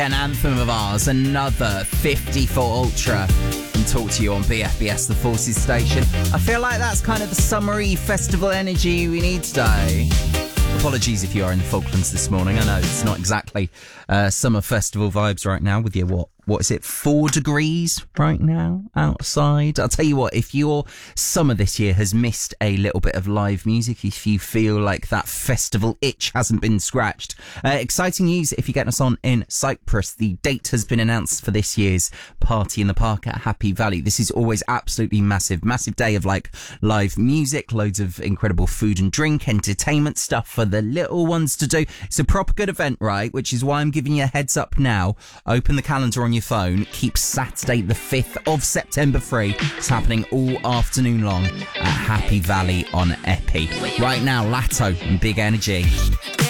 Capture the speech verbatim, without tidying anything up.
An anthem of ours, another fifty-four Ultra, and talk to you on B F B S, the Forces station. I feel like that's kind of the summery festival energy we need today. Apologies if you are in the Falklands this morning. I know it's not exactly uh, summer festival vibes right now with your, what, what is it, four degrees right now outside. I'll tell you what, if your summer this year has missed a little bit of live music, if you feel like that festival itch hasn't been scratched, uh, exciting news if you're getting us on in Cyprus. The date has been announced for this year's Party in the Park at Happy Valley. This is always absolutely massive, massive day of like live music, loads of incredible food and drink, entertainment stuff for the little ones to do. It's a proper good event, right? Which is why I'm giving you a heads up now. Open the calendar on your phone. Keep Saturday the fifth of September free. It's happening all afternoon long at Happy Valley on Epi. Right now, Latto and Big Energy.